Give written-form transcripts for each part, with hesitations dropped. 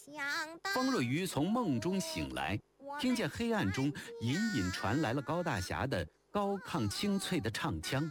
方若愚从梦中醒来，听见黑暗中隐隐传来了高大侠的高亢清脆的唱腔。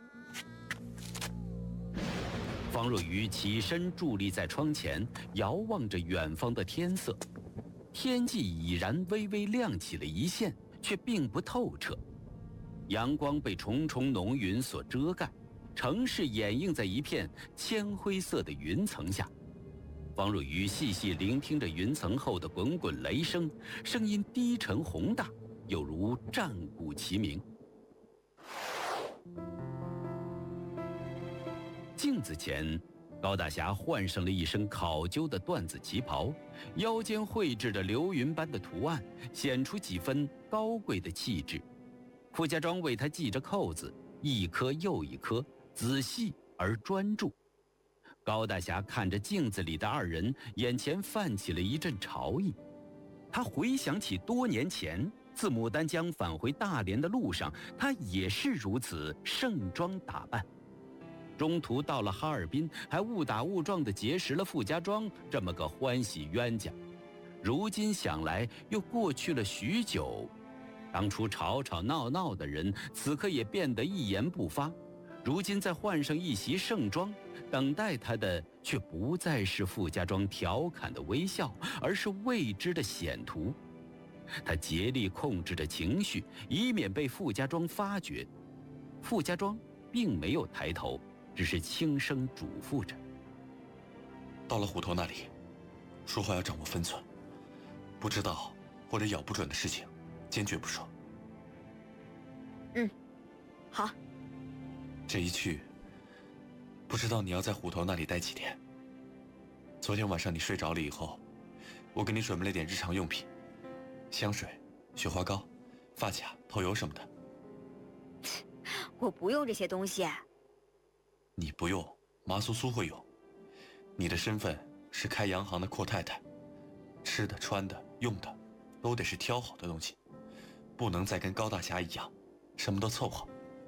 方若愚起身伫立在窗前，遥望着远方的天色。天际已然微微亮起了一线，却并不透彻。阳光被重重浓云所遮盖，城市掩映在一片铅灰色的云层下。方若愚细细聆听着云层后的滚滚雷声，声音低沉宏大，有如战鼓齐鸣。镜子前，高大侠换上了一身考究的缎子旗袍，腰间绘制着流云般的图案，显出几分高贵的气质。傅家庄为他系着扣子，一颗又一颗，仔细而专注。高大侠看着镜子里的二人，眼前泛起了一阵潮意。他回想起多年前自牡丹江返回大连的路上，他也是如此盛装打扮。中途到了哈尔滨，还误打误撞地结识了傅家庄这么个欢喜冤家。如今想来，又过去了许久，当初吵吵闹闹的人，此刻也变得一言不发。如今再换上一袭盛装，等待他的却不再是傅家庄调侃的微笑，而是未知的险途。他竭力控制着情绪，以免被傅家庄发觉。傅家庄并没有抬头，只是轻声嘱咐着： 到了虎头那里，说话要掌握分寸，不知道或者咬不准的事情，坚决不说。 好。 这一去，不知道你要在虎头那里待几天。昨天晚上你睡着了以后，我给你准备了点日常用品，香水、雪花膏、发卡、头油什么的。 我不用这些东西。 你不用，麻苏苏会用。你的身份是开洋行的阔太太，吃的、穿的、用的，都得是挑好的东西，不能再跟高大侠一样，什么都凑合。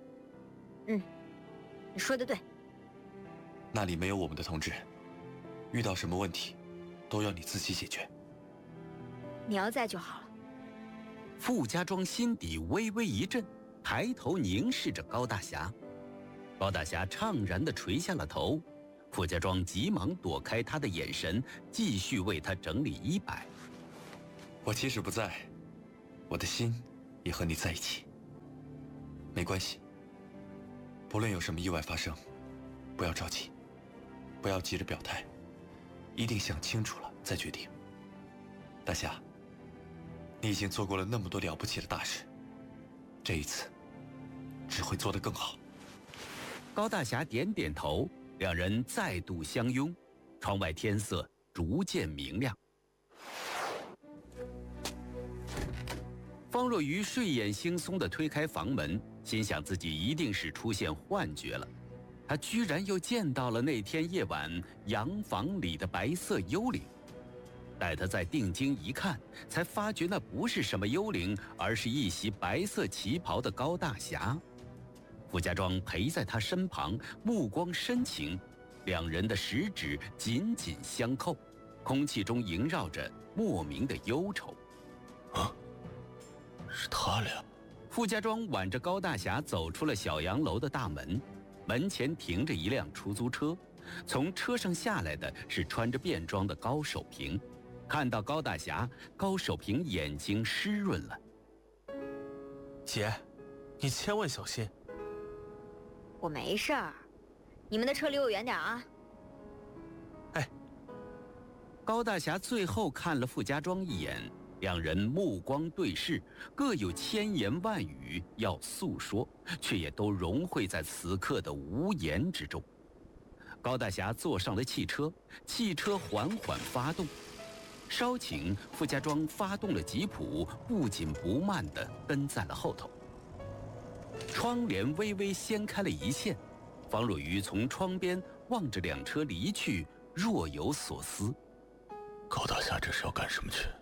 你说的对。 那里没有我们的同志，遇到什么问题，都要你自己解决。 你要在就好了。 傅家庄心底微微一震，抬头凝视着高大侠。高大侠怅然地垂下了头，傅家庄急忙躲开他的眼神，继续为他整理衣摆。 我即使不在，我的心也和你在一起。没关系，不论有什么意外发生，不要着急，不要急着表态，一定想清楚了再决定。大侠，你已经做过了那么多了不起的大事，这一次只会做得更好。 高大侠点点头，两人再度相拥。窗外天色逐渐明亮。方若愚睡眼惺忪地推开房门，心想自己一定是出现幻觉了。他居然又见到了那天夜晚洋房里的白色幽灵。待他再定睛一看，才发觉那不是什么幽灵，而是一袭白色旗袍的高大侠。傅家庄陪在他身旁，目光深情，两人的食指紧紧相扣，空气中萦绕着莫名的忧愁。 是他俩。 傅家庄挽着高大侠走出了小洋楼的大门，门前停着一辆出租车，从车上下来的是穿着便装的高守平。看到高大侠，高守平眼睛湿润了。 姐，你千万小心。 我没事儿，你们的车离我远点啊。 高大侠最后看了傅家庄一眼，两人目光对视，各有千言万语要诉说，却也都融汇在此刻的无言之中。高大侠坐上了汽车，汽车缓缓发动。稍请傅家庄发动了吉普，不紧不慢地跟在了后头。窗帘微微掀开了一线，方若愚从窗边望着两车离去，若有所思。 高大侠这是要干什么去？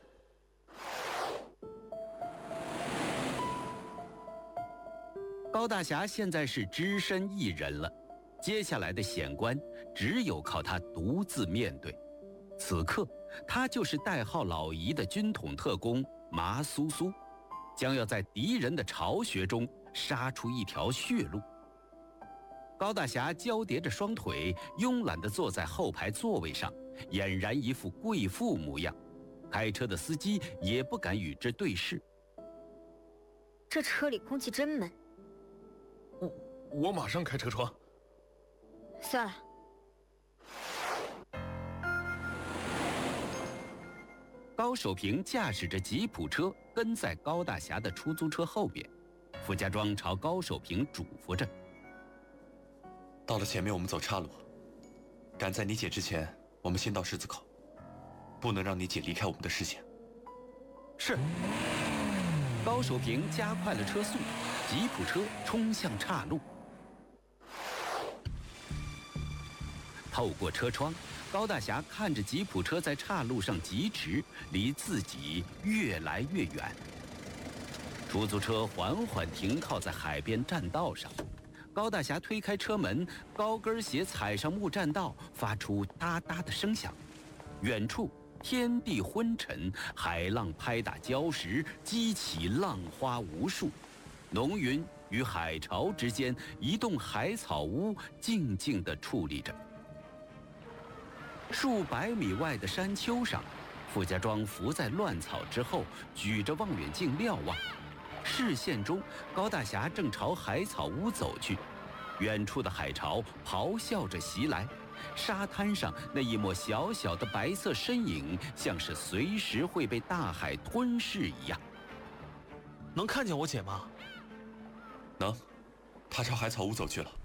高大侠现在是只身一人了，接下来的险关只有靠他独自面对。此刻他就是代号老姨的军统特工麻苏苏，将要在敌人的巢穴中杀出一条血路。高大侠交叠着双腿，慵懒地坐在后排座位上，俨然一副贵妇模样。开车的司机也不敢与之对视。 这车里空气真闷。 我马上开车窗。 算了。 高守平驾驶着吉普车跟在高大侠的出租车后边，傅家庄朝高守平嘱咐着： 到了前面我们走岔路，赶在你姐之前，我们先到狮子口，不能让你姐离开我们的视线。 是。 高守平加快了车速，吉普车冲向岔路。透过车窗，高大侠看着吉普车在岔路上疾驰，离自己越来越远。出租车缓缓停靠在海边栈道上，高大侠推开车门，高跟鞋踩上木栈道，发出哒哒的声响。远处天地昏沉，海浪拍打礁石，激起浪花无数。浓云与海潮之间，一栋海草屋静静地矗立着。数百米外的山丘上，傅家庄伏在乱草之后，举着望远镜瞭望。视线中，高大侠正朝海草屋走去。远处的海潮咆哮着袭来，沙滩上那一抹小小的白色身影，像是随时会被大海吞噬一样。 能看见我姐吗？ 能，她朝海草屋走去了。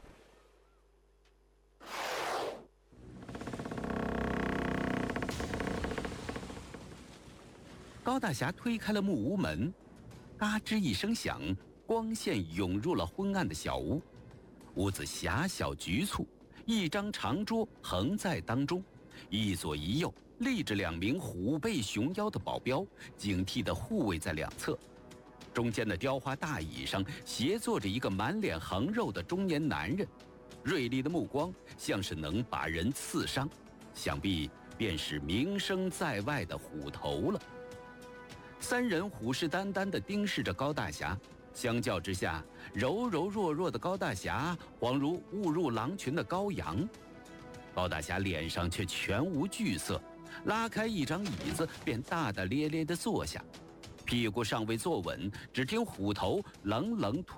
高大侠推开了木屋门，嘎吱一声响，光线涌入了昏暗的小屋。屋子狭小局促，一张长桌横在当中，一左一右立着2名虎背熊腰的保镖，警惕地护卫在两侧。中间的雕花大椅上斜坐着一个满脸横肉的中年男人，锐利的目光像是能把人刺伤，想必便是名声在外的虎头了。3人虎视眈眈地盯视着高大侠，相较之下，柔柔弱弱的高大侠恍如误入狼群的羔羊。高大侠脸上却全无惧色，拉开一张椅子便大大咧咧地坐下，屁股尚未坐稳，只听虎头冷冷吐